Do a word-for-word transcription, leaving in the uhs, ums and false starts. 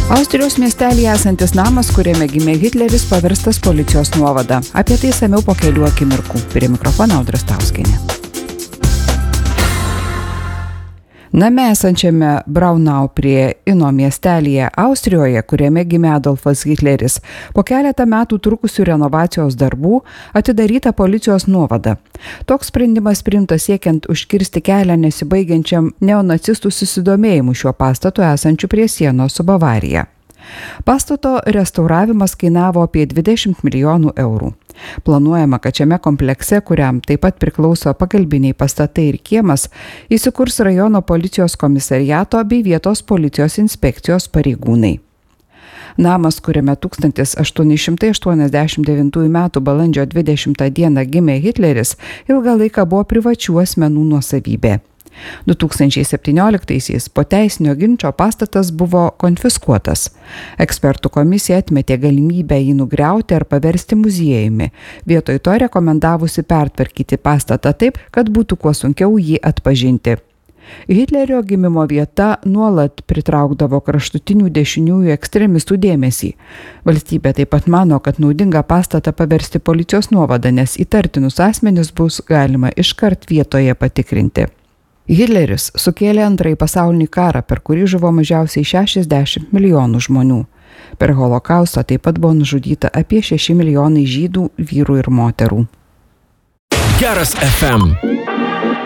Austrijos miestelyje esantis namas, kuriame gimė Hitleris, paverstas policijos nuovada. Apie tai išsamiau po kelių akimirkų. Prie mikrofono Audra Stauskienė. Name esančiame Braunau prie Ino miestelyje Austrijoje, kuriame gimė Adolfas Hitleris, po keletą metų trukusių renovacijos darbų atidaryta policijos nuovada. Toks sprendimas priimtas siekiant užkirsti kelią nesibaigiančiam neonacistų susidomėjimui šiuo pastatu esančiu prie sienos su Bavarija. Pastato restauravimas kainavo apie dvidešimt milijonų eurų. Planuojama, kad šiame komplekse, kuriam taip pat priklauso pagalbiniai pastatai ir kiemas, įsikurs rajono policijos komisariato bei vietos policijos inspekcijos pareigūnai. Namas, kuriame tūkstantis aštuoni šimtai aštuoniasdešimt devintųjų metų balandžio dvidešimtą dieną gimė Hitleris, ilgą laiką buvo privačių asmenų nuosavybė. du tūkstančiai septynioliktaisiais po teisinio ginčo pastatas buvo konfiskuotas. Ekspertų komisija atmetė galimybę jį nugriauti ar paversti muziejumi, vietoj to rekomendavusi pertvarkyti pastatą taip, kad būtų kuo sunkiau jį atpažinti. Hitlerio gimimo vieta nuolat pritraukdavo kraštutinių dešiniųjų ekstremistų dėmesį. Valstybė taip pat mano, kad naudinga pastatą paversti policijos nuovada, nes įtartinus asmenis bus galima iškart vietoje patikrinti. Hitleris sukėlė antrąjį pasaulinį karą, per kurį žuvo mažiausiai šešiasdešimt milijonų žmonių. Per holokaustą taip pat buvo nužudyta apie šeši milijonai žydų, vyrų ir moterų. Geras F M.